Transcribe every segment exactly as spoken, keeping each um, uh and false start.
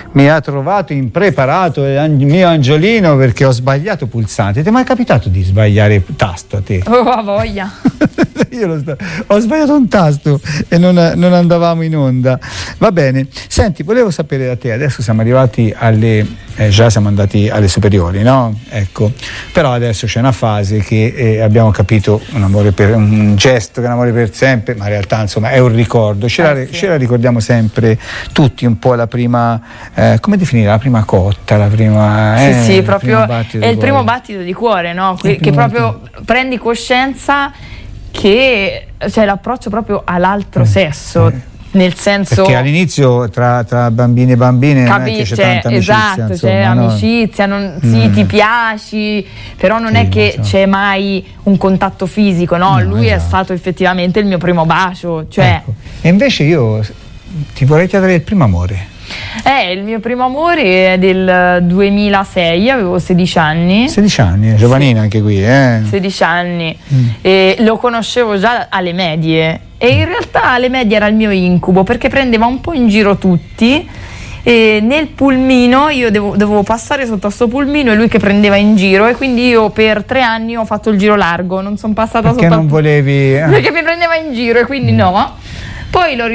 mi ha trovato impreparato il mio Angiolino perché ho sbagliato pulsante. Ti è mai capitato di sbagliare tasto a te? Oh, a voglia. Io lo sto, ho sbagliato un tasto e non, non andavamo in onda. Va bene, senti, volevo sapere da te, adesso siamo arrivati alle eh, già siamo andati alle superiori, no? Ecco, però adesso c'è una fase che eh, abbiamo capito un amore per un gesto che è un amore per sempre, ma in realtà insomma è un ricordo, ce, eh la, sì. ce la ricordiamo sempre tutti un po' la prima eh, come definire, la prima cotta, la prima sì eh, sì, proprio è il primo battito di cuore, no? Che, che proprio battito. Prendi coscienza che c'è l'approccio proprio all'altro eh, sesso, eh. nel senso perché all'inizio tra, tra bambini e bambine capi, non è che c'è, c'è tanta amicizia, esatto, insomma, c'è no? amicizia, non, sì, mm. ti piaci, però non sì, è che so. c'è mai un contatto fisico, no? no lui esatto. è stato effettivamente il mio primo bacio, cioè ecco. E invece io ti vorrei chiedere il primo amore. Eh, il mio primo amore è del duemilasei, avevo sedici anni. sedici anni, giovanina sì. anche qui, eh? sedici anni. Mm. E lo conoscevo già alle medie. E in realtà alle medie era il mio incubo, perché prendeva un po' in giro tutti. E nel pulmino, io devo, dovevo passare sotto a sto pulmino e lui che prendeva in giro, e quindi io per tre anni ho fatto il giro largo, non sono passata perché sotto non al... volevi eh. perché mi prendeva in giro e quindi mm. no. Poi l'ho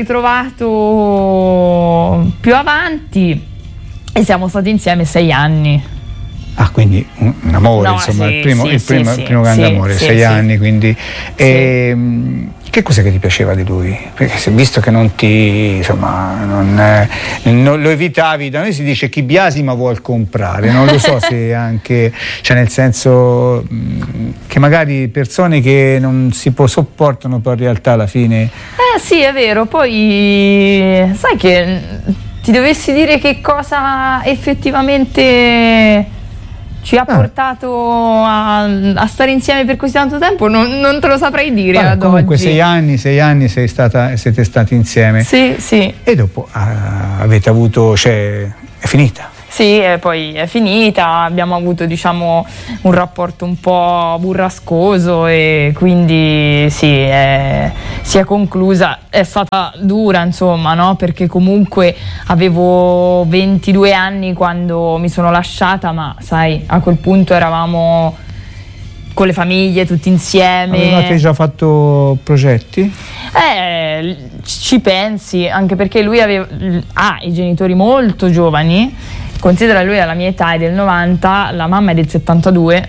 ritrovato più avanti e siamo stati insieme sei anni. Ah, quindi un, un amore, no, insomma, sì, il primo, sì, il primo, sì, il primo grande sì, amore, sì, sei sì. anni, quindi. Sì. E, che cos'è che ti piaceva di lui? Perché se, visto che non ti, insomma, non, eh, non lo evitavi, da noi si dice chi biasima vuol comprare, non lo so se anche, cioè nel senso mh, che magari persone che non si può sopportano poi in realtà alla fine. Eh sì, è vero, poi sai che ti dovessi dire che cosa effettivamente ci ha ah. portato a, a stare insieme per così tanto tempo, non, non te lo saprei dire. Vabbè, ad comunque oggi. sei anni, sei anni sei stata, siete stati insieme. Sì, sì. E dopo ah, avete avuto, cioè, è finita. Sì, e poi è finita, abbiamo avuto diciamo un rapporto un po' burrascoso e quindi sì, è, si è conclusa, è stata dura insomma, no? Perché comunque avevo ventidue anni quando mi sono lasciata, ma sai, a quel punto eravamo con le famiglie tutti insieme. Avevate già fatto progetti? Eh, ci pensi, anche perché lui aveva, ha i genitori molto giovani. Considera, lui alla mia età è del novanta, la mamma è del settantadue,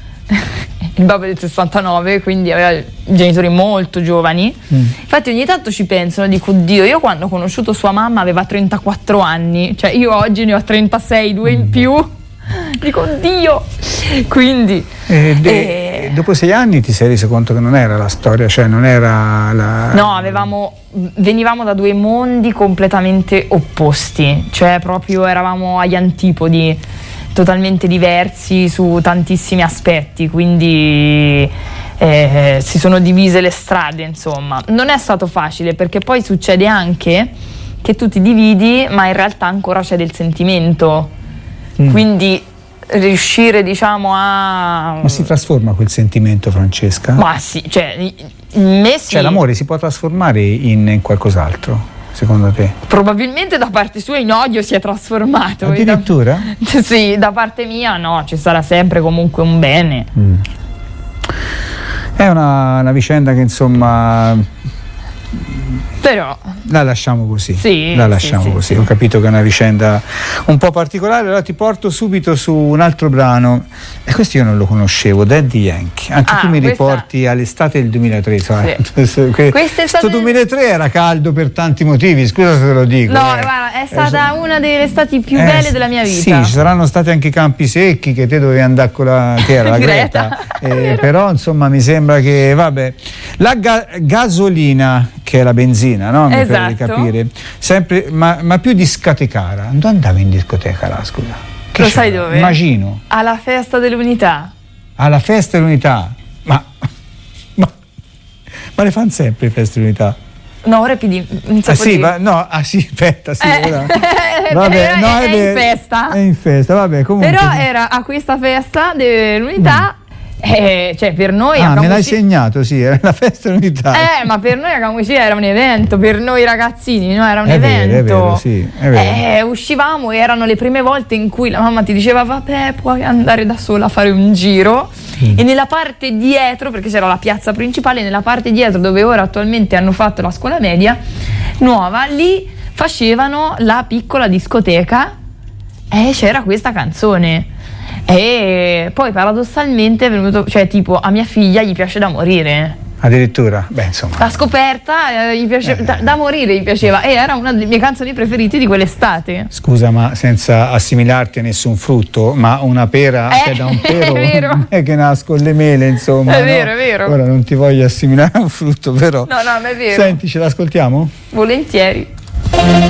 il babbo è del sessantanove, quindi aveva i genitori molto giovani. Mm. Infatti ogni tanto ci pensano, dico, oddio, io quando ho conosciuto sua mamma aveva trentaquattro anni, cioè io oggi ne ho trentasei, due in più, dico, oddio, quindi... E de- e... dopo sei anni ti sei reso conto che non era la storia, cioè non era la... No, avevamo... venivamo da due mondi completamente opposti, cioè proprio eravamo agli antipodi, totalmente diversi su tantissimi aspetti, quindi eh, si sono divise le strade, insomma. Non è stato facile, perché poi succede anche che tu ti dividi, ma in realtà ancora c'è del sentimento, mm. quindi riuscire diciamo a... Ma si trasforma quel sentimento, Francesca? Ma sì, cioè... Me sì. Cioè l'amore si può trasformare in, in qualcos'altro, secondo te? Probabilmente da parte sua in odio si è trasformato. Addirittura? Da, sì, da parte mia no, ci sarà sempre comunque un bene. Mm. È una, una vicenda che insomma... Però la lasciamo così, sì, la lasciamo sì, così. Sì, ho capito che è una vicenda un po' particolare. Allora ti porto subito su un altro brano, e questo io non lo conoscevo, Daddy Yankee. Anche ah, tu mi questa... riporti all'estate del duemilatré, sai? Sì. Questo duemilatré era caldo per tanti motivi, scusa se te lo dico. No, eh. guarda, è stata eh, una delle estati più eh, belle della mia vita. Sì, ci saranno stati anche i campi secchi che te dovevi andare con la, che era la Greta, eh, però insomma mi sembra che vabbè, la ga- gasolina, che è la benzina, no? Mi esatto. pare di capire. Sempre, ma, ma più discotecara. Dove andavi in discoteca là, scusa? Che lo c'era? sai dove? Immagino. Alla festa dell'unità. Alla festa dell'unità? Ma, ma, ma le fanno sempre le feste dell'unità? No, ora è più di... Ah sì, va, no, ah sì, aspetta, sì, eh, ora. Vabbè, era, no, è, è in festa. È in festa, vabbè, comunque. Però era a questa festa dell'unità... Mm. Eh, cioè per noi ah, a Camusia... me l'hai segnato, sì, era la festa dell'unità. Eh, ma per noi a Camusia era un evento, per noi ragazzini, no? Era un è evento. Vero, è vero, sì, è vero. Eh, uscivamo e erano le prime volte in cui la mamma ti diceva vabbè, puoi andare da sola a fare un giro. Mm. E nella parte dietro, perché c'era la piazza principale, nella parte dietro dove ora attualmente hanno fatto la scuola media nuova, lì facevano la piccola discoteca e c'era questa canzone. E poi paradossalmente è venuto, cioè tipo a mia figlia gli piace da morire. Addirittura, beh insomma. La scoperta eh, gli piace, eh. da, da morire gli piaceva e era una delle mie canzoni preferite di quell'estate. Scusa, ma senza assimilarti a nessun frutto, ma una pera eh, che da un pero è vero. è che nasco le mele, insomma. È no? vero, è vero. Ora non ti voglio assimilare a un frutto, però. No, no, ma è vero. Senti, ce l'ascoltiamo? Volentieri.